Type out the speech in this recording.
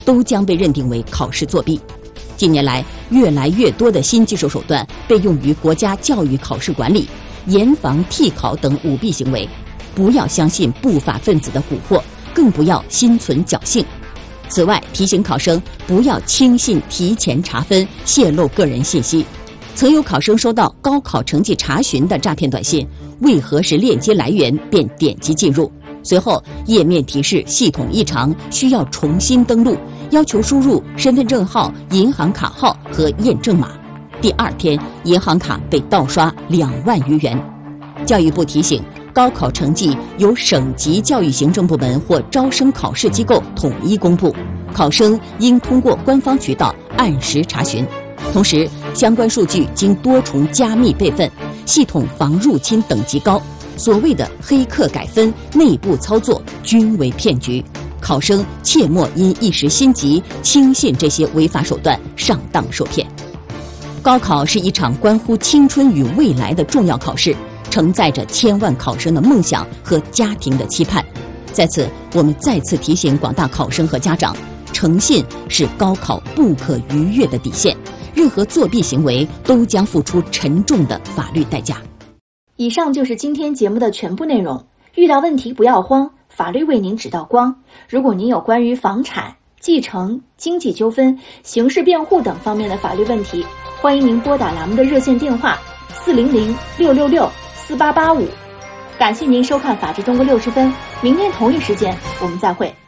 都将被认定为考试作弊。近年来，越来越多的新技术手段被用于国家教育考试管理，严防替考等舞弊行为。不要相信不法分子的蛊惑，更不要心存侥幸。此外，提醒考生不要轻信提前查分、泄露个人信息。曾有考生收到高考成绩查询的诈骗短信，未核实链接来源便点击进入，随后页面提示系统异常，需要重新登录，要求输入身份证号、银行卡号和验证码。第二天，银行卡被盗刷2万余元。教育部提醒，高考成绩由省级教育行政部门或招生考试机构统一公布，考生应通过官方渠道按时查询。同时，相关数据经多重加密备份，系统防入侵等级高，所谓的黑客改分、内部操作均为骗局。考生切莫因一时心急轻信这些违法手段，上当受骗。高考是一场关乎青春与未来的重要考试，承载着千万考生的梦想和家庭的期盼。在此，我们再次提醒广大考生和家长，诚信是高考不可逾越的底线，任何作弊行为都将付出沉重的法律代价。 以上就是今天节目的全部内容。遇到问题不要慌，法律为您指道光。如果您有关于房产、继承、经济纠纷、刑事辩护等方面的法律问题，欢迎您拨打栏目的热线电话400-666-4885。感谢您收看《法治中国60分》，明天同一时间我们再会。